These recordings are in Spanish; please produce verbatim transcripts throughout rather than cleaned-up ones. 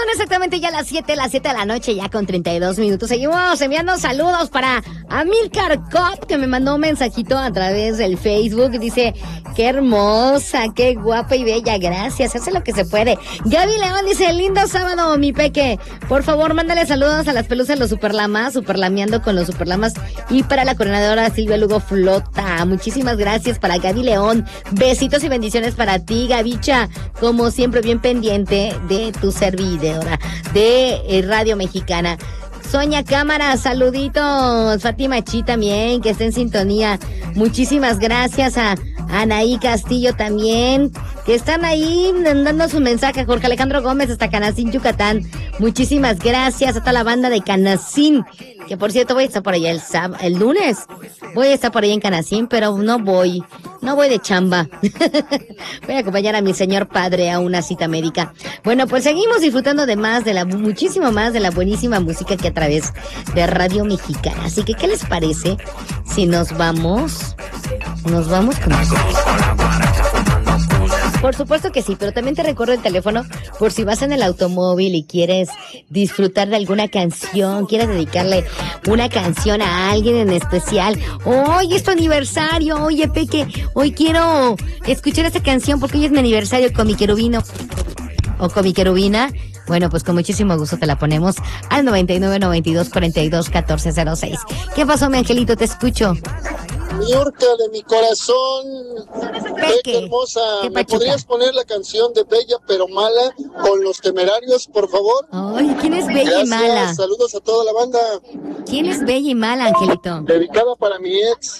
exactamente ya las siete, las siete de la noche, ya con treinta y dos minutos. Seguimos enviando saludos para Amilcar Cop, que me mandó un mensajito a través del Facebook. Dice, qué hermosa, qué guapa y bella, gracias, hace lo que se puede. Gaby León dice, lindo sábado, mi peque. Por favor, mándale saludos a las pelusas de los Superlamas, superlameando con los Superlamas. Y para la coordinadora Silvia Lugo Flota, muchísimas gracias para Gaby León. Besitos y bendiciones para ti, Gavicha, como siempre bien pendiente de tu servidora de Radio Mexicana. Soña Cámara, saluditos. Fátima Chi también, que está en sintonía. Muchísimas gracias a Anaí Castillo también, que están ahí dando su mensaje. Jorge Alejandro Gómez hasta Canacín, Yucatán. Muchísimas gracias a toda la banda de Canacín, que por cierto voy a estar por allá el sábado, el lunes. Voy a estar por allá en Canacín, pero no voy, no voy de chamba. Voy a acompañar a mi señor padre a una cita médica. Bueno, pues seguimos disfrutando de más, de la, muchísimo más de la buenísima música que a través de Radio Mexicana. Así que, ¿qué les parece si nos vamos, nos vamos con nosotros? Por supuesto que sí, pero también te recuerdo el teléfono por si vas en el automóvil y quieres disfrutar de alguna canción, quieres dedicarle una canción a alguien en especial. Hoy es tu aniversario, oye Peque, hoy quiero escuchar esta canción porque hoy es mi aniversario con mi querubino o con mi querubina. Bueno, pues con muchísimo gusto te la ponemos al noventa y nueve, noventa y dos, cuarenta y dos, catorce cero seis. ¿Qué pasó, mi angelito? Te escucho. Niurka de mi corazón, Peque hermosa, ¿me podrías poner la canción de Bella pero Mala con Los Temerarios, por favor? Ay, ¿quién es Bella Gracias, y Mala? Saludos a toda la banda. ¿Quién es Bella y Mala, Angelito? Dedicada para mi ex.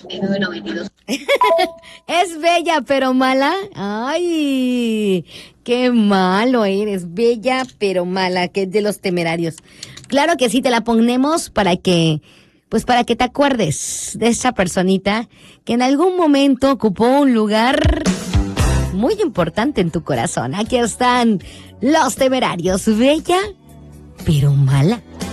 ¿Es bella pero mala? Ay, qué malo eres, Bella pero Mala, que es de Los Temerarios. Claro que sí, te la ponemos para que... Pues para que te acuerdes de esa personita que en algún momento ocupó un lugar muy importante en tu corazón. Aquí están Los Temerarios, Bella, pero Mala.